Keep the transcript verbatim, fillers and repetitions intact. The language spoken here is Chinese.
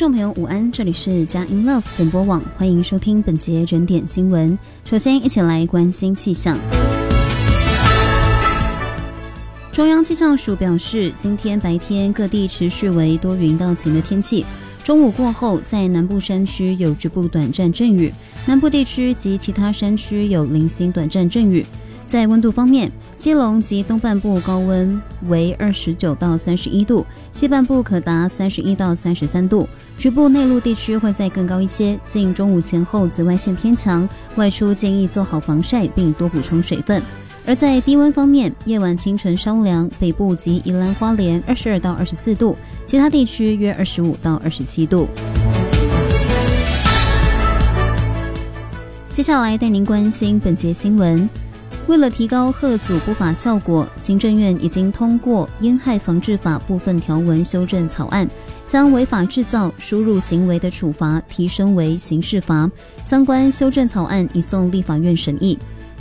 众朋友午安，这里是佳音 Love 点播网，欢迎收听本节整点新闻。首先一起来关心气象。中央气象署表示，今天白天各地持续为多云到晴的天气，中午过后在南部山区有局部短暂阵雨，南部地区及其他山区有零星短暂阵雨。在温度方面，基隆及东半部高温为二十九到三十一度，西半部可达三十一到三十三度，局部内陆地区会再更高一些。近中午前后紫外线偏强，外出建议做好防晒并多补充水分。而在低温方面，夜晚清晨稍凉，北部及宜兰花莲二十二到二十四度，其他地区约二十五到二十七度。接下来带您关心本节新闻。为了提高吓阻不法效果，行政院已经通过烟害防治法部分条文修正草案，将违法制造、输入行为的处罚提升为刑事罚。相关修正草案已送立法院审议。